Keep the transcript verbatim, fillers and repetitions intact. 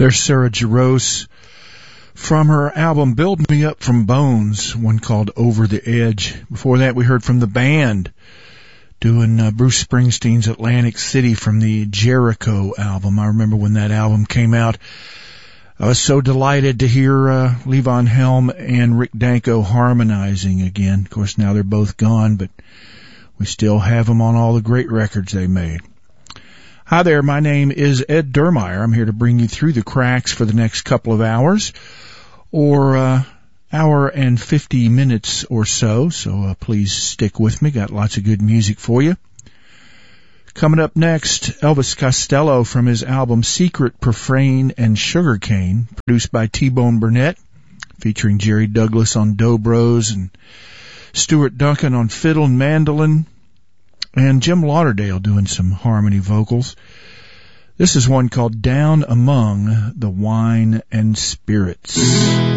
There's Sarah Jarosz from her album Build Me Up From Bones, one called Over the Edge. Before that, we heard from the band doing uh, Bruce Springsteen's Atlantic City from the Jericho album. I remember when that album came out, I was so delighted to hear uh, Levon Helm and Rick Danko harmonizing again. Of course, now they're both gone, but we still have them on all the great records they made. Hi there, my name is Ed Dermeyer. I'm here to bring you through the cracks for the next couple of hours, or uh, hour and fifty minutes or so, so uh, please stick with me. Got lots of good music for you. Coming up next, Elvis Costello from his album Secret, Profane, and Sugarcane, produced by T-Bone Burnett, featuring Jerry Douglas on Dobros and Stuart Duncan on fiddle and mandolin, and Jim Lauderdale doing some harmony vocals. This is one called Down Among the Wine and Spirits.